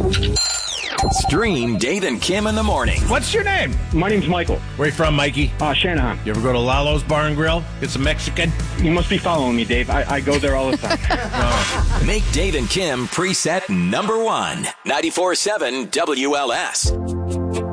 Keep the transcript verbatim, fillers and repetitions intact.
Stream Dave and Kim in the morning. What's your name? My name's Michael. Where you from, Mikey? Uh, Shanahan. You ever go to Lalo's Bar and Grill? Get some Mexican? You must be following me, Dave. I, I go there all the time. Oh. Make Dave and Kim preset number one. ninety-four point seven W L S.